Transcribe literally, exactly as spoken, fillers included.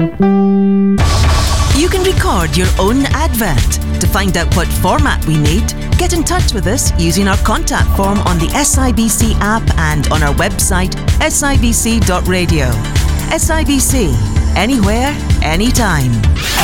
You can record your own advert. To find out what format we need, get in touch with us using our contact form on the S I B C app and on our website s i b c dot radio. S I B C, anywhere, anytime.